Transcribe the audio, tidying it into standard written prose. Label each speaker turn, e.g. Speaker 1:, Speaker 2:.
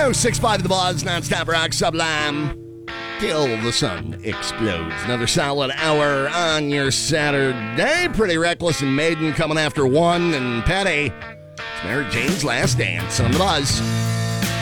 Speaker 1: 106.5 The Buzz, non-stop rock sublime. Till the sun explodes. Another solid hour on your Saturday. Pretty Reckless and Maiden coming after 1. And Petty, it's Mary Jane's Last Dance on The Buzz.